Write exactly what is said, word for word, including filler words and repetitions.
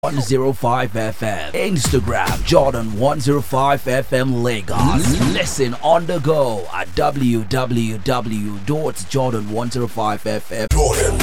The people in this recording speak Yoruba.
one oh five F M. Instagram Jordan one oh five F M Lagos. Listen on the go at w w w dot jordan one oh five f m. Jordan